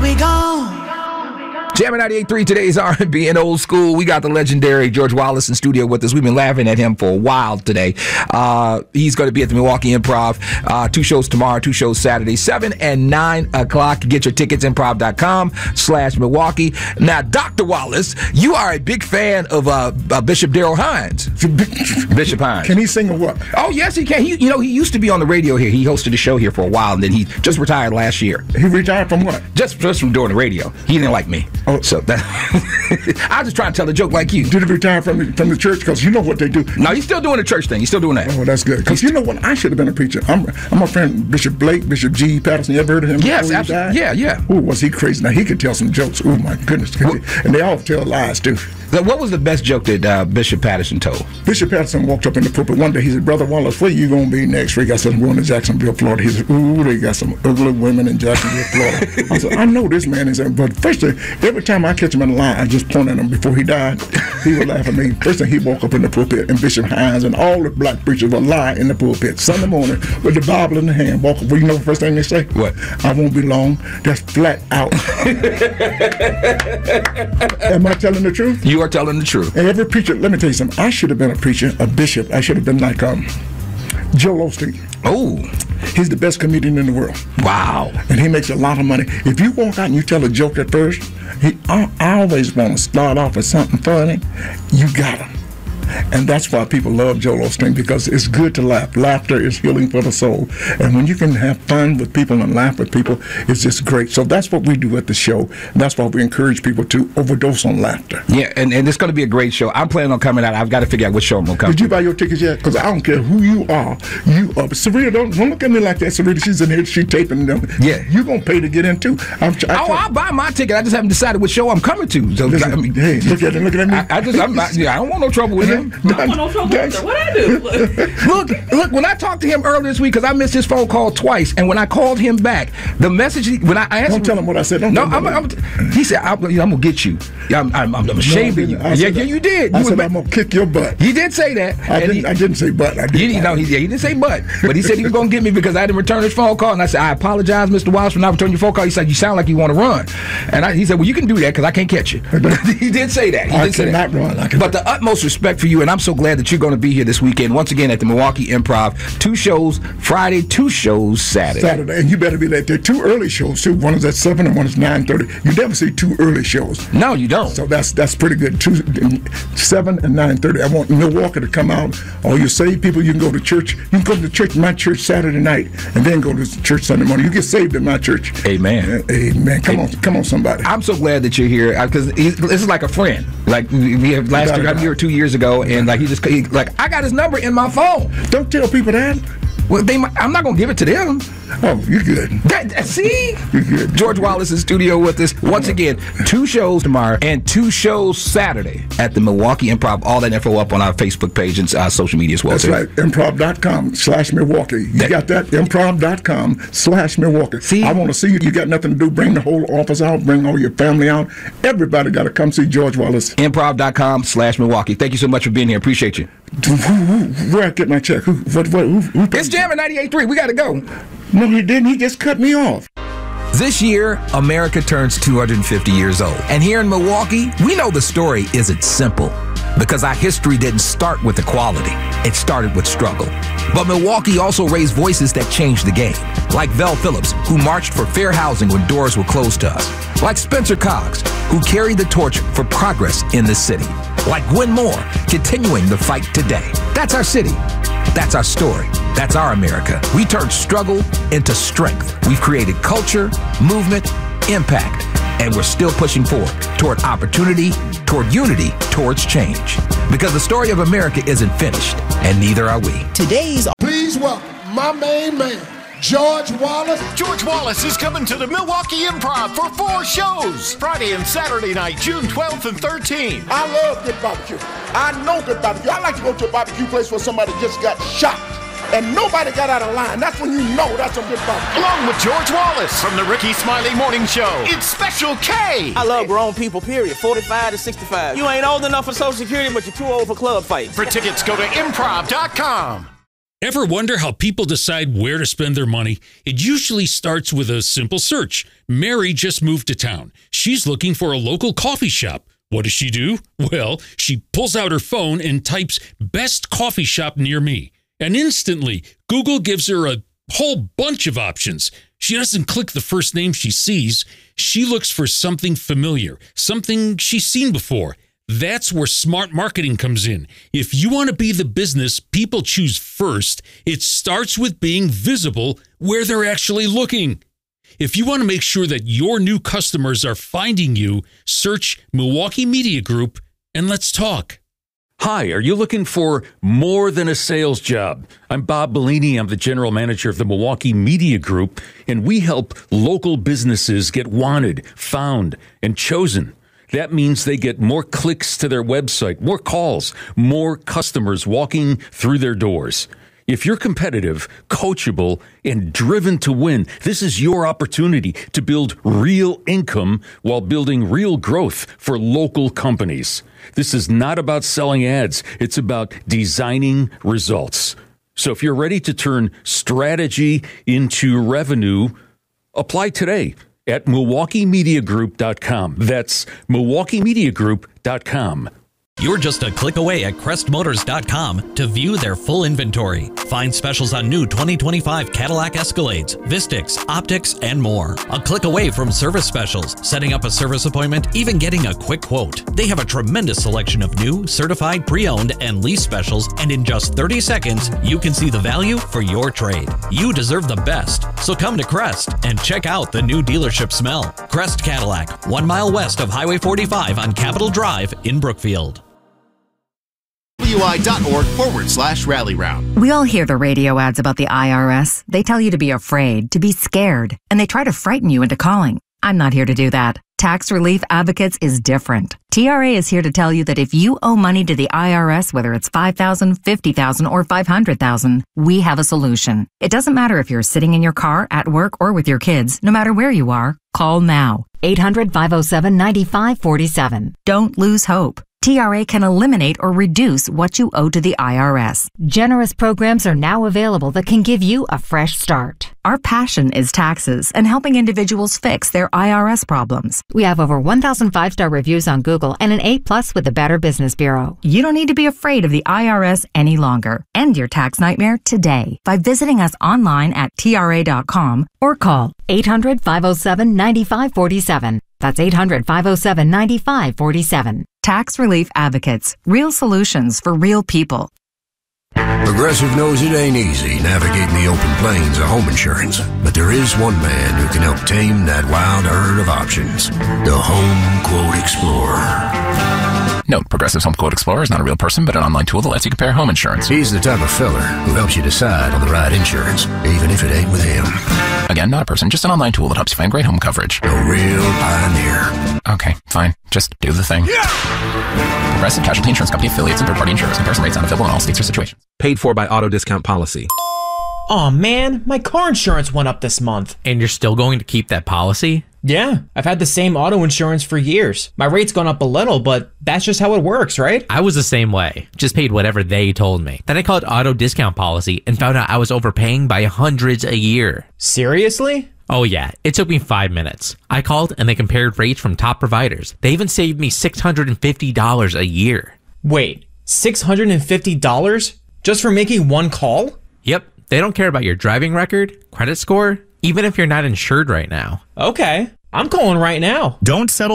we gone. Jamming 98.3, today's R&B and old school. We got the legendary George Wallace in studio with us. We've been laughing at him for a while today. He's going to be at the Milwaukee Improv. 2 shows tomorrow, 2 shows Saturday, 7 and 9 o'clock. Get your tickets, improv.com/Milwaukee. Now, Dr. Wallace, you are a big fan of Bishop Darrell Hines. Bishop Hines. Can he sing or what? Oh, yes, he can. He used to be on the radio here. He hosted a show here for a while, and then he just retired last year. He retired from what? Just from doing the radio. He didn't like me. Oh. So that I was just trying to tell a joke like you. Did he retire from the church? Because you know what they do. No, he's still doing the church thing. He's still doing that. Oh, that's good. Because you know what? I should have been a preacher. I'm a friend, Bishop Blake, Bishop G. Patterson. You ever heard of him? Yes, absolutely. Yeah. Oh, was he crazy? Now, he could tell some jokes. Oh, my goodness. And they all tell lies, too. What was the best joke that Bishop Patterson told? Bishop Patterson walked up in the pulpit one day. He said, Brother Wallace, where you going to be next? We got some going to Jacksonville, Florida. He said, ooh, they got some ugly women in Jacksonville, Florida. I said, I know this man. He said, but first thing, every time I catch him in the line, I just point at him before he died. He would laugh at me. First thing, he walk up in the pulpit, and Bishop Hines and all the black preachers would lie in the pulpit Sunday morning with the Bible in the hand. Walk up. Well, you know the first thing they say? What? I won't be long. That's flat out. Am I telling the truth? You are telling the truth. And every preacher, let me tell you something. I should have been a preacher, a bishop. I should have been like Joel Osteen. Oh. He's the best comedian in the world. Wow. And he makes a lot of money. If you walk out and you tell a joke at first, I always want to start off with something funny. You got him. And that's why people love Joel Osteen, because it's good to laugh. Laughter is healing for the soul. And when you can have fun with people and laugh with people, it's just great. So that's what we do at the show. And that's why we encourage people to overdose on laughter. Yeah, and it's going to be a great show. I'm planning on coming out. I've got to figure out which show I'm going to come to. Did you buy your tickets yet? Because I don't care who you are. Serena, don't look at me like that. Serena, she's in here. She's taping them. Yeah. You're going to pay to get in, too. I'll buy my ticket. I just haven't decided which show I'm coming to. So, listen, hey, look at me. I don't want no trouble with him. I don't want no trouble with her. What I do? Look, when I talked to him earlier this week, because I missed his phone call twice, and when I called him back, the message, when I answered... Don't tell him what I said. He said, I'm going to get you. I'm ashamed of you. Yeah, you did. I said, I'm going to kick your butt. He did say that. I didn't say butt. He didn't say butt. But he said he was going to get me because I didn't return his phone call. And I said, I apologize, Mr. Wallace, for not returning your phone call. He said, you sound like you want to run. And he said, well, you can do that because I can't catch you. He did say that. I cannot run. But the utmost respect for you, and I'm so glad that you're going to be here this weekend, once again at the Milwaukee Improv. 2 shows Friday, 2 shows Saturday. And you better be there. There are 2 early shows, too. One is at 7 and one is 9:30. You never see 2 early shows. No, you don't. So that's pretty good. 7 and 9:30. I want Milwaukee to come out. All you saved people, you can go to church. You can go to church, my church, Saturday night, and then go to church Sunday morning. You get saved at my church. Amen. Amen. Come on, somebody. I'm so glad that you're here because this is like a friend. Like we have last year or 2 years ago, and like he I got his number in my phone. Don't tell people that. Well, I'm not gonna give it to them. Oh, you're good. See? You're good. George Wallace in studio with us. Once again, 2 shows tomorrow and 2 shows Saturday at the Milwaukee Improv. All that info up on our Facebook page and social media as well. That's right. Improv.com/Milwaukee. You got that? Improv.com/Milwaukee. See? I want to see you. You got nothing to do. Bring the whole office out. Bring all your family out. Everybody got to come see George Wallace. Improv.com/Milwaukee. Thank you so much for being here. Appreciate you. Where I get my check? Who It's Jamming 98.3. We got to go. No, he didn't. He just cut me off. This year, America turns 250 years old. And here in Milwaukee, we know the story isn't simple because our history didn't start with equality. It started with struggle. But Milwaukee also raised voices that changed the game, like Vel Phillips, who marched for fair housing when doors were closed to us, like Spencer Coggs, who carried the torch for progress in the city, like Gwen Moore, continuing the fight today. That's our city. That's our story. That's our America. We turned struggle into strength. We've created culture, movement, impact, and we're still pushing forward toward opportunity, toward unity, towards change. Because the story of America isn't finished, and neither are we. Please welcome my main man, George Wallace. George Wallace is coming to the Milwaukee Improv for 4 shows. Friday and Saturday night, June 12th and 13th. I love good barbecue. I know good barbecue. I like to go to a barbecue place where somebody just got shot and nobody got out of line. That's when you know that's a good barbecue. Along with George Wallace from the Ricky Smiley Morning Show, it's Special K. I love grown people, period. 45 to 65. You ain't old enough for Social Security, but you're too old for club fights. For tickets, go to improv.com. Ever wonder how people decide where to spend their money? It usually starts with a simple search. Mary just moved to town. She's looking for a local coffee shop. What does she do? Well, she pulls out her phone and types best coffee shop near me. And instantly, Google gives her a whole bunch of options. She doesn't click the first name she sees. She looks for something familiar, something she's seen before. That's where smart marketing comes in. If you want to be the business people choose first, it starts with being visible where they're actually looking. If you want to make sure that your new customers are finding you, search Milwaukee Media Group and let's talk. Hi, are you looking for more than a sales job? I'm Bob Bellini. I'm the general manager of the Milwaukee Media Group, and we help local businesses get wanted, found, and chosen. That means they get more clicks to their website, more calls, more customers walking through their doors. If you're competitive, coachable, and driven to win, this is your opportunity to build real income while building real growth for local companies. This is not about selling ads. It's about designing results. So if you're ready to turn strategy into revenue, apply today at MilwaukeeMediaGroup.com. That's MilwaukeeMediaGroup.com. You're just a click away at CrestMotors.com to view their full inventory. Find specials on new 2025 Cadillac Escalades, Vistix, Optics, and more. A click away from service specials, setting up a service appointment, even getting a quick quote. They have a tremendous selection of new, certified, pre-owned, and lease specials, and in just 30 seconds, you can see the value for your trade. You deserve the best, so come to Crest and check out the new dealership smell. Crest Cadillac, 1 mile west of Highway 45 on Capitol Drive in Brookfield. WI.org/rally round. We all hear the radio ads about the IRS. They tell you to be afraid, to be scared, and they try to frighten you into calling. I'm not here to do that. Tax Relief Advocates is different. TRA is here to tell you that if you owe money to the IRS, whether it's $5,000, $50,000, or $500,000, we have a solution. It doesn't matter if you're sitting in your car, at work, or with your kids. No matter where you are, call now. 800-507-9547. Don't lose hope. TRA can eliminate or reduce what you owe to the IRS. Generous programs are now available that can give you a fresh start. Our passion is taxes and helping individuals fix their IRS problems. We have over 1,000 5-star reviews on Google and an A+ with the Better Business Bureau. You don't need to be afraid of the IRS any longer. End your tax nightmare today by visiting us online at TRA.com or call 800-507-9547. That's 800-507-9547. Tax Relief Advocates. Real solutions for real people. Progressive knows it ain't easy navigating the open plains of home insurance, but there is one man who can help tame that wild herd of options. The Home Quote Explorer. Note, Progressive's Home Quote Explorer is not a real person, but an online tool that lets you compare home insurance. He's the type of fella who helps you decide on the right insurance, even if it ain't with him. Again, not a person, just an online tool that helps you find great home coverage. A real pioneer. Okay, fine. Just do the thing. Yeah! Progressive Casualty Insurance Company affiliates and third-party insurers. Comparison rates not available in all states or situations. Paid for by Auto Discount Policy. Aw, man, my car insurance went up this month. And you're still going to keep that policy? Yeah, I've had the same auto insurance for years. My rate's gone up a little, but that's just how it works, right? I was the same way. Just paid whatever they told me. Then I called Auto Discount Policy and found out I was overpaying by hundreds a year. Seriously? Oh yeah, it took me 5 minutes. I called and they compared rates from top providers. They even saved me $650 a year. Wait, $650? Just for making one call? Yep, they don't care about your driving record, credit score, even if you're not insured right now. Okay, I'm calling right now. Don't settle